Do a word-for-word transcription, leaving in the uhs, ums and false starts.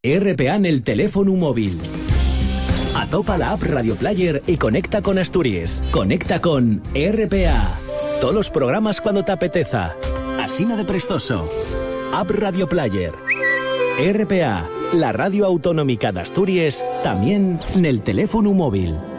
R P A en el teléfono móvil. Atopa la app Radio Player y conecta con Asturias. Conecta con R P A. Todos los programas cuando te apeteza. Asina de prestoso. App Radio Player. R P A, la radio autonómica de Asturias, también en el teléfono móvil.